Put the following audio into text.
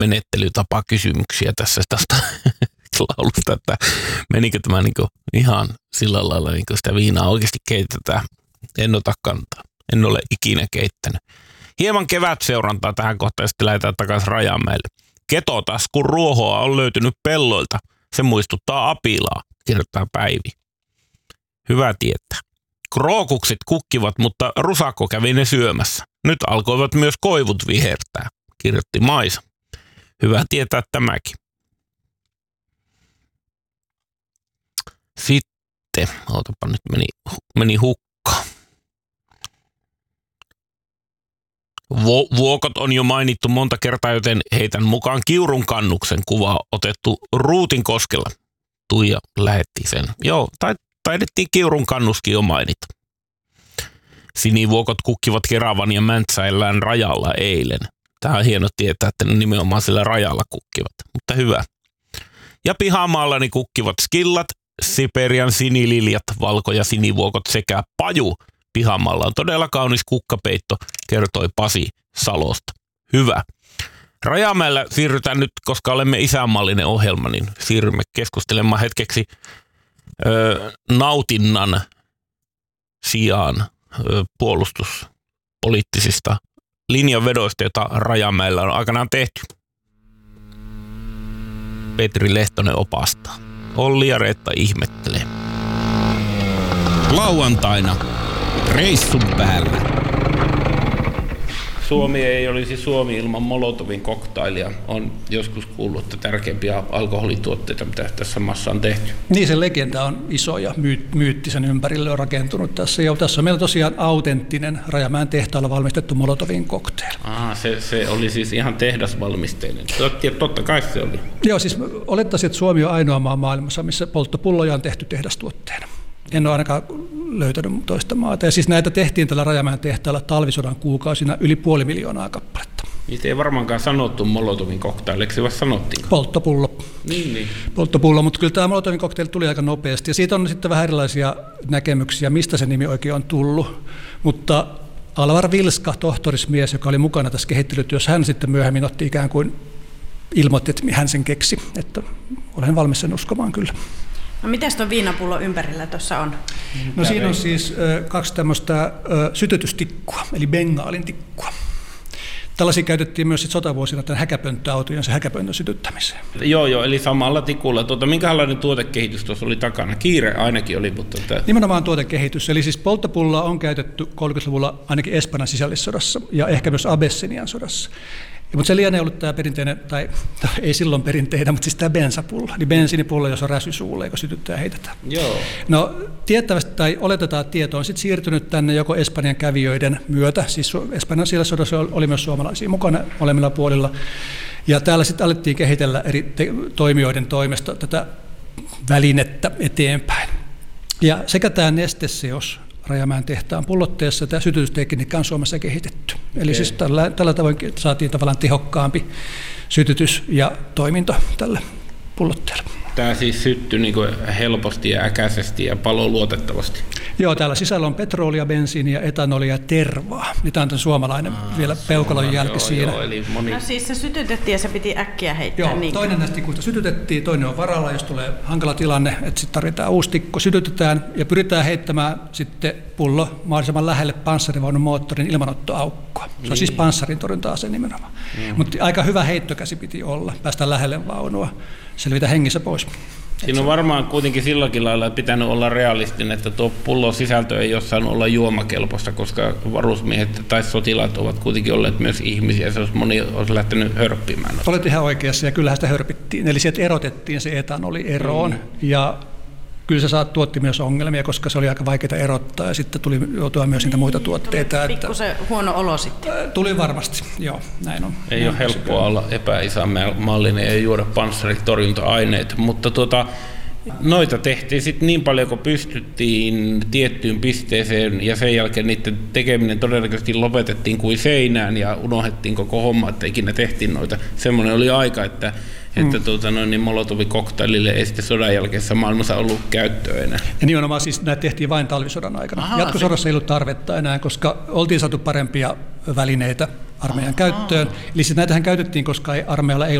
menettelytapakysymyksiä tässä tästä laulusta, että menikö tämä niin ihan sillä lailla niin sitä viinaa oikeasti keitetään. En ota kantaa. En ole ikinä keittänyt. Hieman kevätseurantaa tähän kohtaan ja sitten lähdetään takaisin Rajamäelle. Ketotaskun ruohoa on löytynyt pelloilta. Se muistuttaa apilaa, kirjoittaa Päivi. Hyvä tietää. Krookukset kukkivat, mutta rusakko kävi ne syömässä. Nyt alkoivat myös koivut vihertää, kirjoitti Maisa. Hyvä tietää tämäkin. Sitten, ootapa nyt meni hukkaan. Vuokot on jo mainittu monta kertaa, joten heitän mukaan Kiurun kannuksen kuva otettu Ruutinkoskella. Tuija lähetti sen. Joo, taidettiin Kiurun kannuskin jo mainita. Sinivuokot kukkivat Keravan ja Mäntsäilään rajalla eilen. Tämä on hieno tietää, että ne nimenomaan sillä rajalla kukkivat, mutta hyvä. Ja pihamaallani kukkivat skillat, Siperian sinililjat, valko- ja sinivuokot sekä paju. Pihamaalla on todella kaunis kukkapeitto, kertoi Pasi Salosta. Hyvä. Rajamäellä siirrytään nyt, koska olemme isänmaallinen ohjelma, niin siirrymme keskustelemaan hetkeksi nautinnan sijaan puolustuspoliittisista linjanvedoista, joita Rajamäellä on aikanaan tehty. Petri Lehtonen opastaa. Olli ja Reetta ihmettelee. Lauantaina reissun päällä. Suomi ei olisi Suomi ilman Molotovin koktailia. On joskus kuullut, että tärkeimpiä alkoholituotteita, mitä tässä maassa on tehty. Niin, se legenda on iso ja myyttisen ympärille on rakentunut tässä. Ja tässä on meillä tosiaan autenttinen Rajamäen tehtaalla valmistettu Molotovin cocktail. Se oli siis ihan tehdasvalmisteinen. Totta kai se oli. Joo, siis olettaisin, että Suomi on ainoa maa maailmassa, missä polttopulloja on tehty tehdastuotteena. En ole ainakaan löytänyt toista maata. Ja siis näitä tehtiin tällä Rajamäen tehtaalla talvisodan kuukausina yli 500 000 kappaletta. Niitä ei varmaankaan sanottu Molotovin cocktailiksi, vai sanottiinko? Polttopullo. Niin. Polttopullo, mutta kyllä tämä Molotovin cocktail tuli aika nopeasti. Ja siitä on sitten vähän erilaisia näkemyksiä, mistä se nimi oikein on tullut. Mutta Alvar Vilska, tohtorismies, joka oli mukana tässä kehittelytyössä, hän sitten myöhemmin otti ikään kuin ilmoitti, että hän sen keksi. Että olen valmis sen uskomaan kyllä. No mitäs tuon viinapullo ympärillä tuossa on? No siinä on siis kaksi tämmöistä sytytystikkua, eli bengaalin tikkua. Tällaisia käytettiin myös sotavuosina tämän häkäpönttöautojen se häkäpöntön sytyttämiseen. Joo, eli samalla tikulla. Minkälainen tuotekehitys tuossa oli takana? Kiire ainakin oli, mutta... Nimenomaan tuotekehitys. Eli siis polttopulloa on käytetty 30-luvulla ainakin Espanjan sisällissodassa ja ehkä myös Abessinian sodassa. Mutta se lienee ollut tämä perinteinen, tai ei silloin perinteinen, mutta siis tämä bensapullo, eli bensiinipullo, jos on räsy suulle, joka sytyttää ja heitetään. Joo. No tiettävästi, tai oletetaan, että tieto on sitten siirtynyt tänne joko Espanjan kävijöiden myötä, siis Espanjan sisällissodassa oli myös suomalaisia mukana molemmilla puolilla, ja täällä sitten alettiin kehitellä eri toimijoiden toimesta tätä välinettä eteenpäin. Ja sekä tämä nesteseos Rajamäen tehtaan pullotteessa tämä sytytystekniikka on Suomessa kehitetty. Eli siis tällä tavoin saatiin tavallaan tehokkaampi sytytys ja toiminto tälle pullotteelle. Tämä siis syttyi niin kuin helposti ja äkäisesti ja paljon luotettavasti. Joo, täällä sisällä on petrolia, bensiiniä, etanolia ja tervaa. Tämä on tämän suomalainen vielä peukalon jälki siinä. No siis se sytytettiin ja se piti äkkiä heittää. Joo, niin toinen näistä tikuista sytytettiin, toinen on varalla, jos tulee hankala tilanne, että sitten tarvitaan uusi tikku, sytytetään ja pyritään heittämään sitten pullo mahdollisimman lähelle panssarivaunun moottorin ilmanottoaukkoa. Se on siis panssarin torjunta-ase nimenomaan. Mutta aika hyvä heittokäsi piti olla, päästä lähelle vaunua, selvitä hengissä pois. Siinä on varmaan kuitenkin silläkin lailla pitänyt olla realistinen, että tuo pullon sisältö ei ole saanut olla juomakelpoista, koska varusmiehet tai sotilaat ovat kuitenkin olleet myös ihmisiä, moni olisi lähtenyt hörppimään. Olet ihan oikeassa ja kyllähän sitä hörpittiin, eli sieltä erotettiin se etanoli eroon ja kyllä se tuotti myös ongelmia, koska se oli aika vaikeaa erottaa ja sitten tuli joutua myös niitä muita tuotteita. Tuli pikkusen huono olo sitten. Tuli varmasti, joo, näin on. Ei ole helppoa olla epäisänmaallinen ja juoda panssaritorjunta-aineita, mutta noita tehtiin sitten niin paljon, kun pystyttiin tiettyyn pisteeseen ja sen jälkeen niiden tekeminen todennäköisesti lopetettiin kuin seinään ja unohdettiin koko homma, että ikinä tehtiin noita. Semmoinen oli aika, että Molotovin cocktailille ei sitten sodan jälkeisessä maailmassa ollut käyttöä enää. Ja nimenomaan siis näitä tehtiin vain talvisodan aikana. Jatkosodassa ei ollut tarvetta enää, koska oltiin saatu parempia välineitä armeijan käyttöön. Eli näitähän käytettiin, koska armeijalla ei